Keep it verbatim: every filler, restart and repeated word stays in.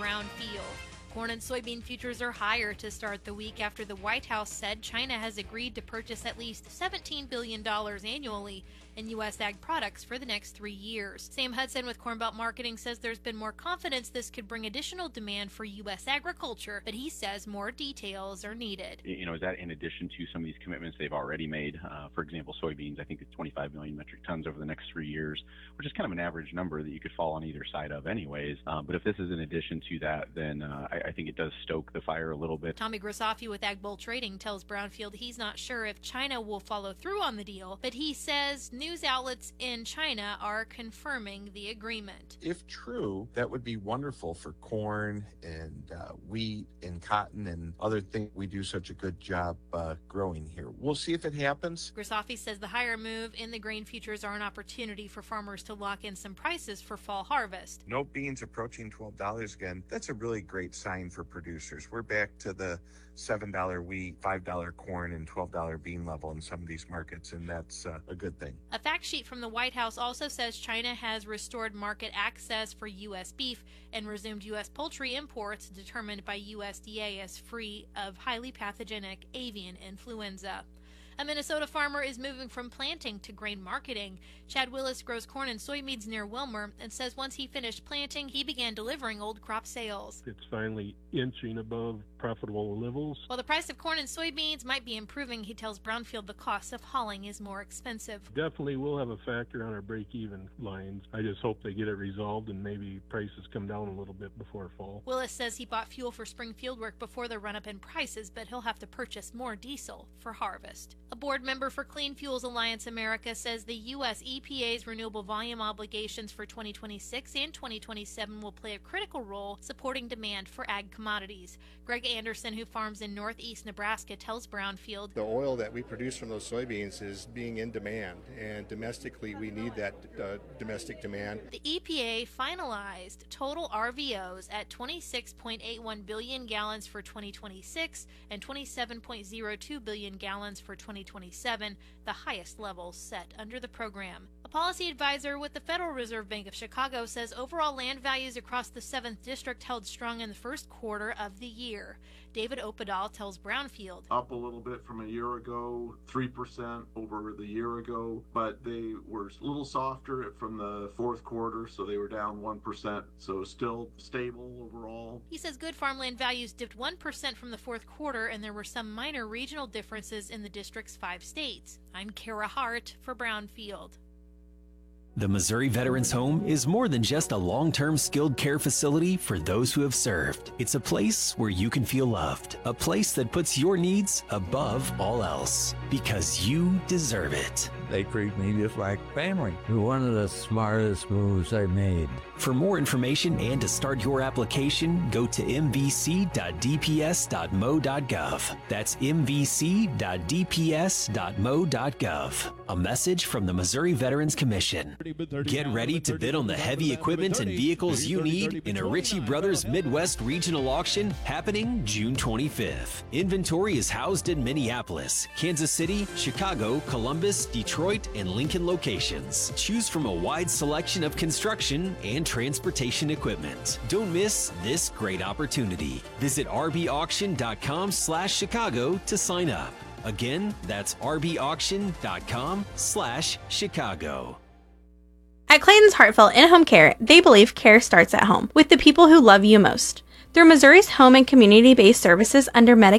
Brownfield. Corn and soybean futures are higher to start the week after the White House said China has agreed to purchase at least seventeen billion dollars annually in U S ag products for the next three years. Sam Hudson with Corn Belt Marketing says there's been more confidence this could bring additional demand for U S agriculture, but he says more details are needed. You know, is that in addition to some of these commitments they've already made? Uh, for example, soybeans, I think it's twenty-five million metric tons over the next three years, which is kind of an average number that you could fall on either side of anyways. Um, but if this is in addition to that, then uh, I, I think it does stoke the fire a little bit. Tommy Grisafi with Ag Bull Trading tells Brownfield he's not sure if China will follow through on the deal, but he says news outlets in China are confirming the agreement. If true, that would be wonderful for corn and uh, wheat and cotton and other things we do such a good job uh, growing here. We'll see if it happens. Grisafi says the higher move in the grain futures are an opportunity for farmers to lock in some prices for fall harvest. No beans approaching twelve dollars again. That's a really great sign for producers. We're back to the seven dollar wheat, five dollar corn, and twelve dollar bean level in some of these markets, and that's uh, a good thing. A fact sheet from the White House also says China has restored market access for U S beef and resumed U S poultry imports determined by U S D A as free of highly pathogenic avian influenza. A Minnesota farmer is moving from planting to grain marketing. Chad Willis grows corn and soybeans near Wilmer and says once he finished planting, he began delivering old crop sales. It's finally inching above profitable levels. While the price of corn and soybeans might be improving, he tells Brownfield the cost of hauling is more expensive. Definitely will have a factor on our break-even lines. I just hope they get it resolved and maybe prices come down a little bit before fall. Willis says he bought fuel for spring field work before the run-up in prices, but he'll have to purchase more diesel for harvest. A board member for Clean Fuels Alliance America says the U S E P A's renewable volume obligations for twenty twenty-six and twenty twenty-seven will play a critical role supporting demand for ag commodities. Greg Anderson, who farms in northeast Nebraska, tells Brownfield the oil that we produce from those soybeans is being in demand, and domestically we need that uh, domestic demand. The E P A finalized total R V Os at twenty-six point eight one billion gallons for twenty twenty-six and twenty-seven point zero two billion gallons for twenty twenty-seven, the highest levels set under the program. A policy advisor with the Federal Reserve Bank of Chicago says overall land values across the seventh District held strong in the first quarter of the year. David Opedal tells Brownfield. Up a little bit from a year ago, three percent over the year ago, but they were a little softer from the fourth quarter, so they were down one percent, so still stable overall. He says good farmland values dipped one percent from the fourth quarter, and there were some minor regional differences in the district's five states. I'm Kara Hart for Brownfield. The Missouri Veterans Home is more than just a long-term skilled care facility for those who have served. It's a place where you can feel loved, a place that puts your needs above all else, because you deserve it. They treat me just like family. One of the smartest moves I made. For more information and to start your application, go to m v c dot d p s dot m o dot gov. That's m v c dot d p s dot m o dot gov. A message from the Missouri Veterans Commission. Get ready to bid on the heavy equipment and vehicles you need in a Ritchie Brothers Midwest Regional Auction happening June twenty-fifth. Inventory is housed in Minneapolis, Kansas City, Chicago, Columbus, Detroit, and Lincoln locations. Choose from a wide selection of construction and transportation equipment. Don't miss this great opportunity. Visit r b auction dot com slash Chicago to sign up. Again, that's r b auction dot com slash Chicago. At Clayton's Heartfelt In-Home Care, they believe care starts at home, with the people who love you most. Through Missouri's home and community-based services under Medicaid